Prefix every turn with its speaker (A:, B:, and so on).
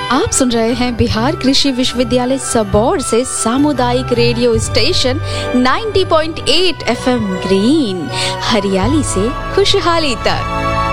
A: आप सुन रहे हैं बिहार कृषि विश्वविद्यालय सबौर से सामुदायिक रेडियो स्टेशन 90.8 एफएम ग्रीन, हरियाली से खुशहाली तक।